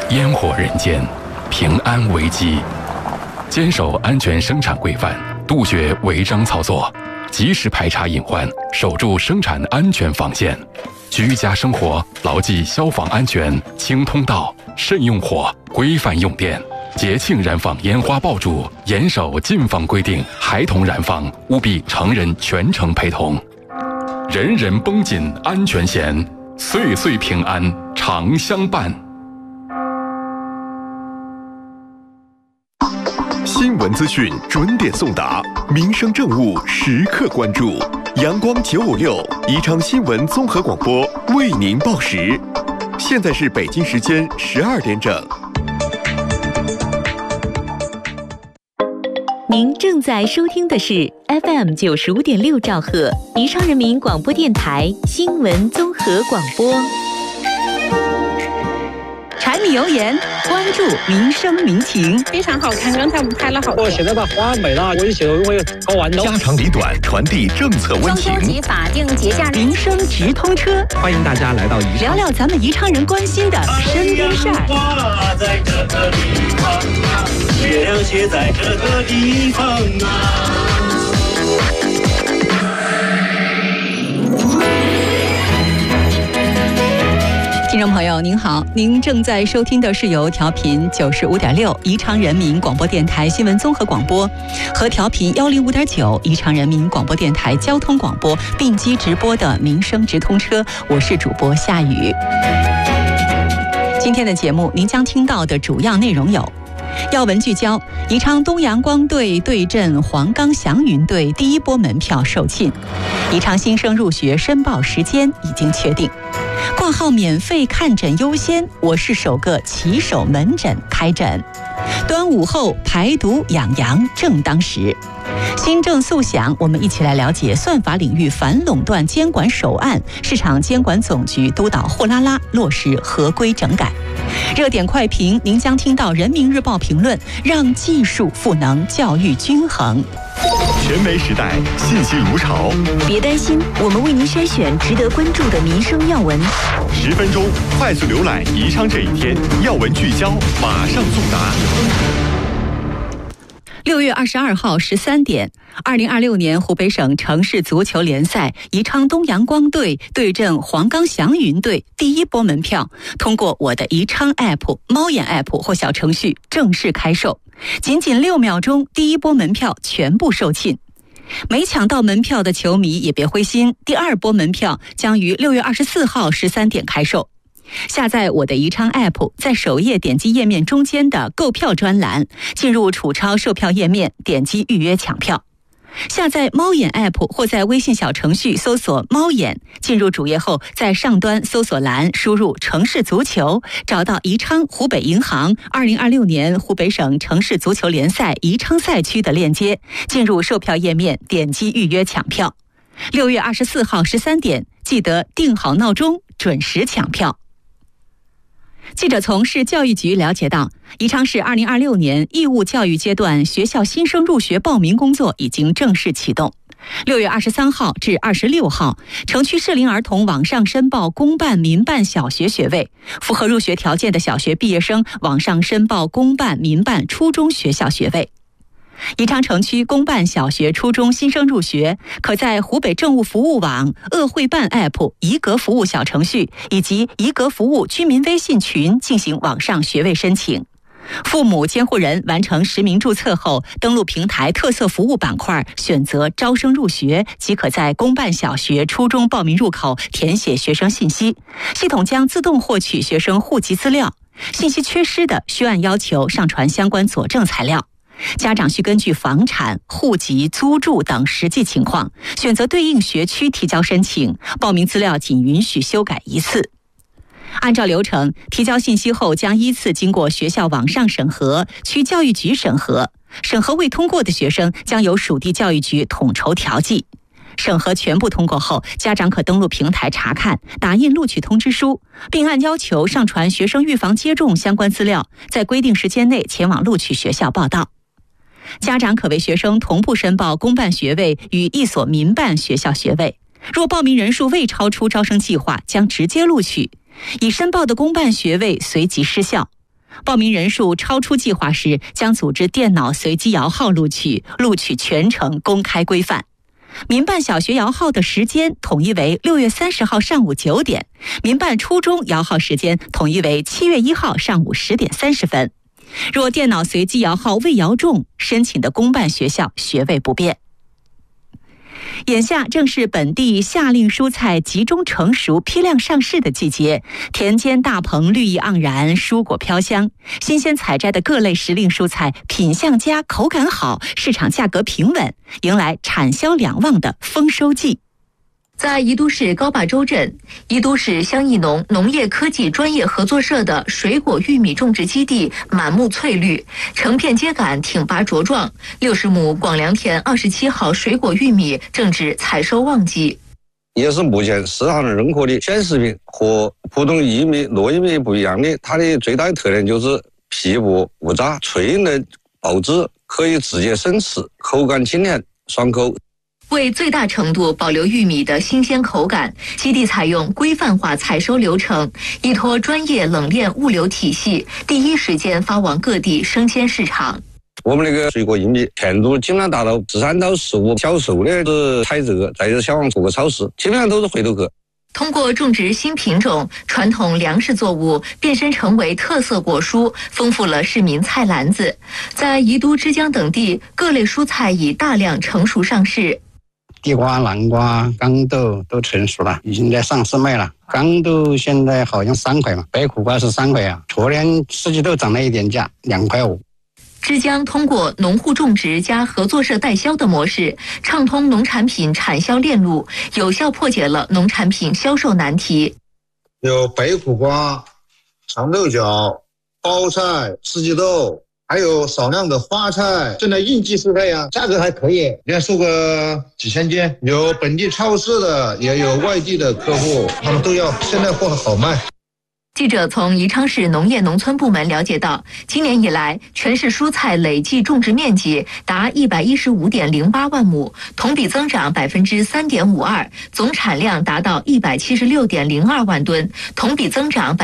烟火人间，平安危机。坚守安全生产规范，杜绝违章操作，及时排查隐患，守住生产安全防线。居家生活牢记消防安全，清通道，慎用火，规范用电。节庆燃放烟花爆竹，严守禁放规定，孩童燃放务必成人全程陪同。人人绷紧安全弦，岁岁平安常相伴。 新闻资讯准点送达，民生政务时刻关注。阳光956宜昌新闻综合广播为您报时。现在是北京时间12点整。 您正在收听的是 FM 95.6兆赫宜昌人民广播电台新闻综合广播。柴米油盐，关注民生民情。 非常好看，刚才我们拍了好多。 我现在把花美了，我就写了搞完了。 家长里短，传递政策温情。 中秋节法定节假日， 民生直通车， 欢迎大家来到宜昌， 聊聊咱们宜昌人关心的身边事儿。 在这个地方啊，月亮写在这个地方啊。 听众朋友您好，您正在收听的是由调频95.6宜昌人民广播电台新闻综合广播和调频105.9宜昌人民广播电台交通广播并机直播的民生直通车，我是主播夏雨。今天的节目您将听到的主要内容有：要闻聚焦，宜昌东阳光队对阵黄冈祥云队第一波门票售罄；宜昌新生入学申报时间已经确定；挂号免费看诊优先，我市首个骑手门诊开诊；端午后排毒养阳正当时。新政速响，我们一起来了解算法领域反垄断监管首案，市场监管总局督导货拉拉落实合规整改。热点快评，您将听到人民日报评论，让技术赋能教育均衡。 全媒时代，信息如潮。 别担心，我们为您筛选值得关注的民生要闻。 10分钟快速浏览宜昌这一天，要闻聚焦，马上送达。6月22号13点，2026年湖北省城市足球联赛宜昌东阳光队对阵黄冈祥云队第一波门票，通过我的宜昌 App、猫眼 App 或小程序正式开售，仅6秒钟，第一波门票全部售罄。没抢到门票的球迷也别灰心，第二波门票将于6月24号13点开售。下载我的宜昌 App， 在首页点击页面中间的购票专栏，进入储超售票页面，点击预约抢票。下载猫眼 App 或在微信小程序搜索猫眼，进入主页后，在上端搜索栏输入城市足球，找到宜昌湖北银行2026年湖北省城市足球联赛宜昌赛区的链接，进入售票页面，点击预约抢票。6月24号13点，记得定好闹钟，准时抢票。记者从市教育局了解到，宜昌市2026年义务教育阶段学校新生入学报名工作已经正式启动。6月23号至26号，城区适龄儿童网上申报公办民办小学学位，符合入学条件的小学毕业生网上申报公办民办初中学校学位。宜昌城区公办小学、初中新生入学，可在湖北政务服务网、鄂汇办 App、宜格服务小程序以及宜格服务居民微信群进行网上学位申请。父母监护人完成实名注册后，登录平台特色服务板块，选择招生入学，即可在公办小学、初中报名入口填写学生信息，系统将自动获取学生户籍资料，信息缺失的需按要求上传相关佐证材料。家长需根据房产、户籍、租住等实际情况，选择对应学区提交申请，报名资料仅允许修改1次。按照流程，提交信息后将依次经过学校网上审核、区教育局审核，审核未通过的学生将由属地教育局统筹调剂。审核全部通过后，家长可登录平台查看、打印录取通知书，并按要求上传学生预防接种相关资料，在规定时间内前往录取学校报到。家长可为学生同步申报公办学位与一所民办学校学位，若报名人数未超出招生计划，将直接录取，已申报的公办学位随即失效。 报名人数超出计划时，将组织电脑随机摇号录取，录取全程公开规范。民办小学摇号的时间统一为6月30号上午9点，民办初中摇号时间统一为7月1号上午10点30分。若电脑随机摇号未摇中，申请的公办学校学位不变。眼下正是本地夏令蔬菜集中成熟批量上市的季节，田间大棚绿意盎然，蔬果飘香，新鲜采摘的各类时令蔬菜品相佳，口感好，市场价格平稳，迎来产销两旺的丰收季。 在宜都市高坝洲镇，宜都市香艺农农业科技专业合作社的水果玉米种植基地满目翠绿，成片秸秆挺拔茁壮，60亩广良田27号水果玉米正值采收旺季。 也是目前市场认可的选食品，和普通玉米、糯玉米不一样的，它的最大的特点就是皮薄不渣、脆嫩爆汁，可以直接生吃，口感清甜爽口。 为最大程度保留玉米的新鲜口感，基地采用规范化采收流程，依托专业冷链物流体系，第一时间发往各地生鲜市场。 我们那个水果玉米甜度基本上达到13到15，销售的是采这个，再销往各个超市，基本上都是回头客。 通过种植新品种，传统粮食作物变身成为特色果蔬，丰富了市民菜篮子。在宜都、枝江等地，各类蔬菜已大量成熟上市。 地瓜、南瓜、豇豆都成熟了，已经在上市卖了。豇豆现在好像3块嘛，白苦瓜是3块啊。昨天四季豆涨了一点价，2块5。 枝江通过农户种植加合作社代销的模式，畅通农产品产销链路，有效破解了农产品销售难题。 有白苦瓜、长豆角、包菜、四季豆，还有少量的花菜，现在应季蔬菜呀，价格还可以，连收个几千斤。有本地超市的，也有外地的客户，他们都要，现在货好卖。 记者从宜昌市农业农村部门了解到，今年以来，全市蔬菜累计种植面积达115.08万亩，同比增长3.52%，总产量达到176.02万吨，同比增长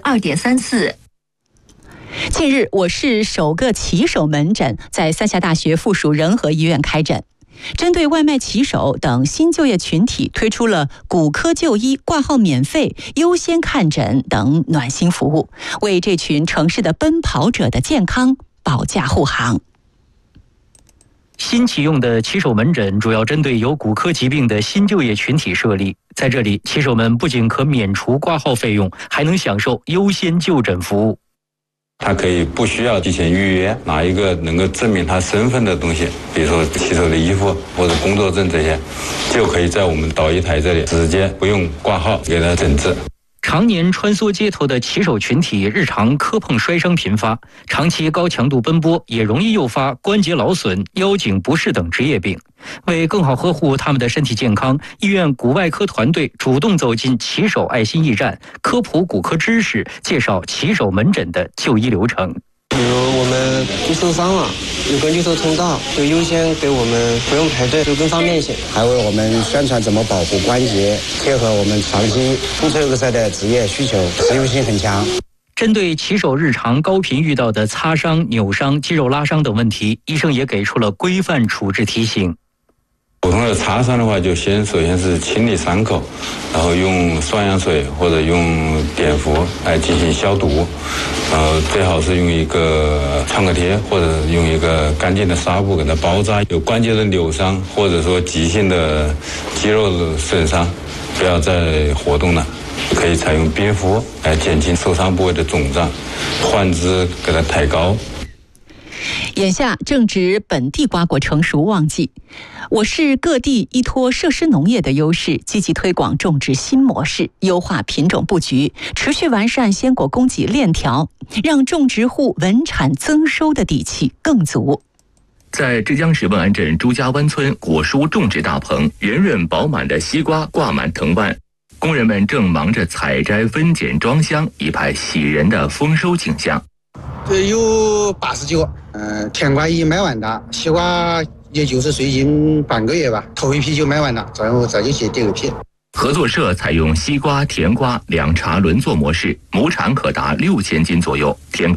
2.34%。 近日，我市首个骑手门诊在三峡大学附属仁和医院开诊。针对外卖骑手等新就业群体，推出了骨科就医、挂号免费、优先看诊等暖心服务，为这群城市的奔跑者的健康保驾护航。 新启用的骑手门诊主要针对有骨科疾病的新就业群体设立，在这里，骑手们不仅可免除挂号费用，还能享受优先就诊服务。 他可以不需要提前预约，拿一个能够证明他身份的东西，比如说骑手的衣服或者工作证这些，就可以在我们导医台这里直接不用挂号给他诊治。 常年穿梭街头的骑手群体，日常磕碰摔伤频发，长期高强度奔波也容易诱发关节劳损、腰颈不适等职业病。为更好呵护他们的身体健康，医院骨外科团队主动走进骑手爱心驿站，科普骨科知识，介绍骑手门诊的就医流程。 比如我们就受伤了，有个绿色通道，就优先给我们，不用排队，就更方便一些。 还为我们宣传怎么保护关节，贴合我们长期风车游赛的职业需求，实用性很强。 针对骑手日常高频遇到的擦伤、扭伤、肌肉拉伤等问题，医生也给出了规范处置提醒。 普通的擦伤的话，首先是清理伤口，然后用双氧水或者用碘伏来进行消毒，最好是用一个创可贴或者用一个干净的纱布给它包扎。有关节的扭伤或者说急性的肌肉的损伤，不要再活动了，可以采用冰敷来减轻受伤部位的肿胀，患肢给它抬高。 眼下正值本地瓜果成熟旺季，我市各地依托设施农业的优势，积极推广种植新模式，优化品种布局，持续完善鲜果供给链条，让种植户稳产增收的底气更足。 在浙江省万安镇朱家湾村果蔬种植大棚，圆润饱满的西瓜挂满藤蔓，工人们正忙着采摘、分拣、装箱，一派喜人的丰收景象。 有89，甜瓜已卖完了，西瓜也就是最近半个月吧，头一批就卖完了，然后这就去第二批。 合作社采用西瓜、甜瓜2茬轮作模式，亩产可达6000斤左右。